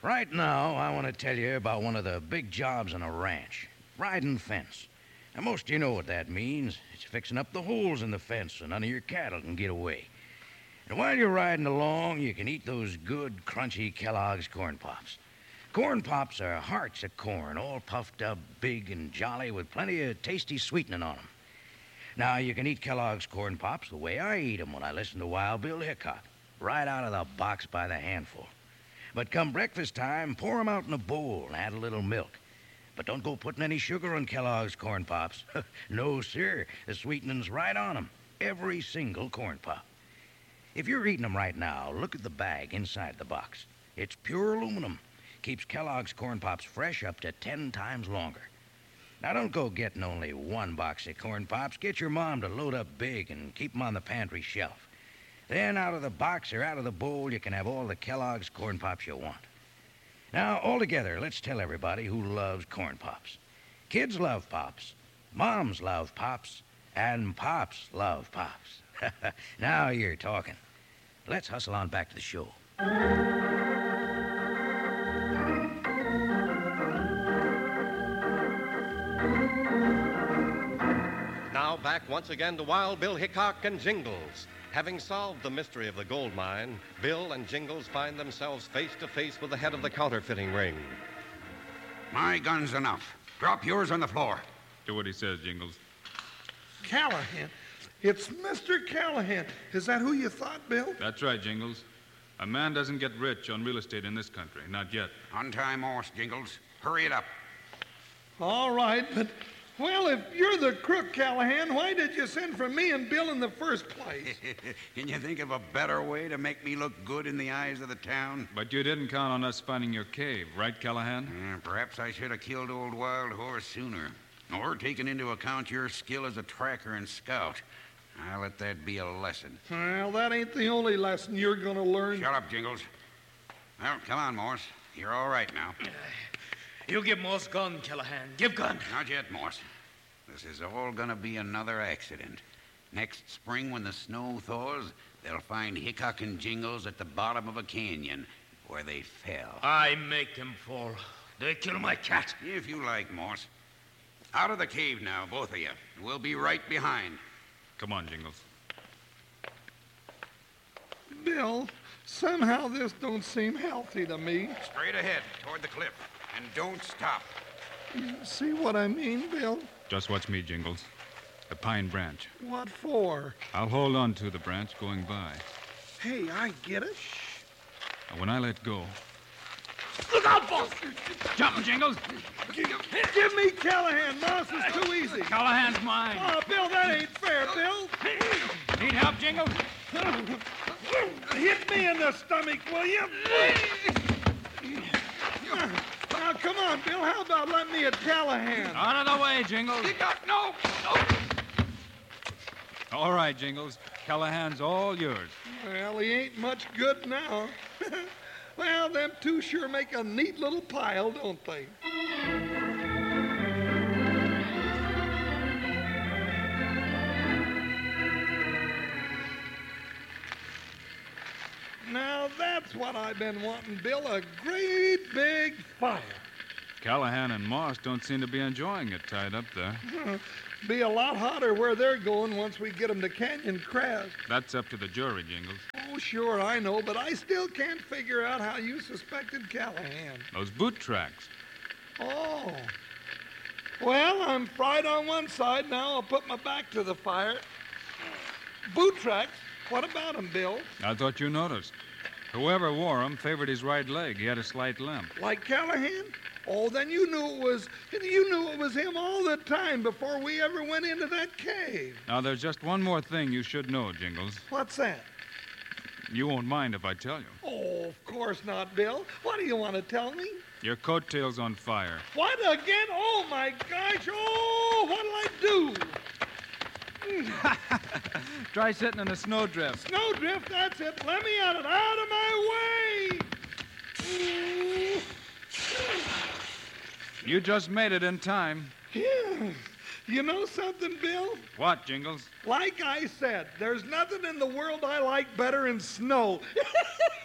Right now, I want to tell you about one of the big jobs on a ranch, riding fence. Now, most of you know what that means. It's fixing up the holes in the fence so none of your cattle can get away. And while you're riding along, you can eat those good, crunchy Kellogg's Corn Pops. Corn Pops are hearts of corn, all puffed up, big and jolly, with plenty of tasty sweetening on them. Now, you can eat Kellogg's Corn Pops the way I eat them when I listen to Wild Bill Hickok, right out of the box by the handful. But come breakfast time, pour 'em out in a bowl and add a little milk. But don't go putting any sugar on Kellogg's Corn Pops. No, sir. The sweetening's right on 'em. Every single Corn Pop. If you're eating 'em right now, look at the bag inside the box. It's pure aluminum. Keeps Kellogg's Corn Pops fresh up to 10 times longer. Now, don't go getting only one box of Corn Pops. Get your mom to load up big and keep 'em on the pantry shelf. Then, out of the box or out of the bowl, you can have all the Kellogg's Corn Pops you want. Now, all together, let's tell everybody who loves Corn Pops. Kids love Pops, moms love Pops, and Pops love Pops. Now you're talking. Let's hustle on back to the show. Now back once again to Wild Bill Hickok and Jingles. Having solved the mystery of the gold mine, Bill and Jingles find themselves face to face with the head of the counterfeiting ring. My gun's enough. Drop yours on the floor. Do what he says, Jingles. Callahan. It's Mr. Callahan. Is that who you thought, Bill? That's right, Jingles. A man doesn't get rich on real estate in this country. Not yet. Untie Morse, Jingles. Hurry it up. All right, but, well, if you're the crook, Callahan, why did you send for me and Bill in the first place? Can you think of a better way to make me look good in the eyes of the town? But you didn't count on us finding your cave, right, Callahan? Perhaps I should have killed old Wild Horse sooner. Or taken into account your skill as a tracker and scout. I'll let that be a lesson. Well, that ain't the only lesson you're going to learn. Shut up, Jingles. Well, come on, Morse. You're all right now. You give Morse gun, Callahan. Give gun. Not yet, Morse. This is all going to be another accident. Next spring, when the snow thaws, they'll find Hickok and Jingles at the bottom of a canyon where they fell. I make them fall. They kill my cat. If you like, Morse. Out of the cave now, both of you. We'll be right behind. Come on, Jingles. Bill, somehow this don't seem healthy to me. Straight ahead, toward the cliff. And don't stop. You see what I mean, Bill? Just watch me, Jingles. The pine branch. What for? I'll hold on to the branch going by. Hey, I get it. And when I let go... Look out, boss! Jump, Jingles! Give me Callahan. Moss is too easy. Callahan's mine. Oh, Bill, that ain't fair, Bill. Need help, Jingles? Hit me in the stomach, will you? Now, come on, Bill. How about letting me at Callahan? Out of the way, Jingles. Hickok, no! All right, Jingles. Callahan's all yours. Well, he ain't much good now. Well, them two sure make a neat little pile, don't they? Now, that's what I've been wanting, Bill, a great big fire. Callahan and Moss don't seem to be enjoying it tied up there. Be a lot hotter where they're going once we get them to Canyon Crest. That's up to the jury, Jingles. Oh, sure, I know, but I still can't figure out how you suspected Callahan. Those boot tracks. Oh. Well, I'm fried on one side. Now I'll put my back to the fire. Boot tracks? What about them, Bill? I thought you noticed. Whoever wore 'em favored his right leg. He had a slight limp. Like Callahan? Oh, then you knew it was him all the time before we ever went into that cave. Now, there's just one more thing you should know, Jingles. What's that? You won't mind if I tell you. Oh, of course not, Bill. What do you want to tell me? Your coattail's on fire. What again? Oh, my gosh. Oh, what'll I do? Try sitting in a snowdrift. Snowdrift, that's it. Let me out of my way. You just made it in time. Yeah. You know something, Bill? What, Jingles? Like I said, there's nothing in the world I like better than snow.